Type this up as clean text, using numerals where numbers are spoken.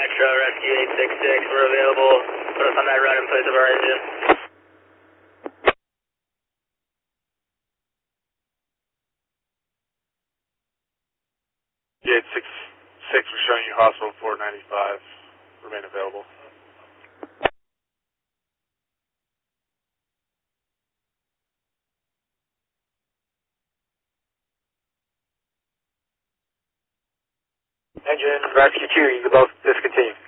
Extra, Rescue 866, we're available. Put us on that run in place of our engine. Yeah, 866, we're showing you hospital 495. Remain available. Engine, Rescue 2, you can both discontinue.